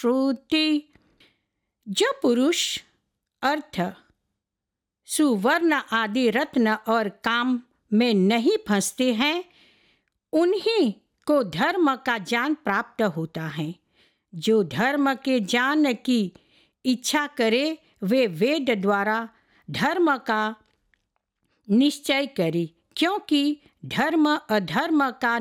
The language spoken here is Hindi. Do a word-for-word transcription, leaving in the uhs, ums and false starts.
श्रुति। जो पुरुष अर्थ, सुवर्ण आदि रत्न और काम में नहीं फंसते हैं, उन्हीं को धर्म का ज्ञान प्राप्त होता है। जो धर्म के ज्ञान की इच्छा करे वे वेद द्वारा धर्म का निश्चय करे, क्योंकि धर्म अधर्म का